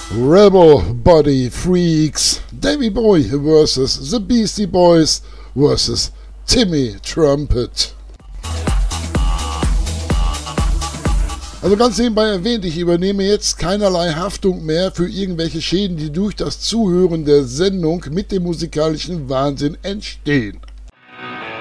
Rebel Body Freaks, Davy Boy vs. The Beastie Boys vs. Timmy Trumpet. Also ganz nebenbei erwähnt, ich übernehme jetzt keinerlei Haftung mehr für irgendwelche Schäden, die durch das Zuhören der Sendung mit dem musikalischen Wahnsinn entstehen.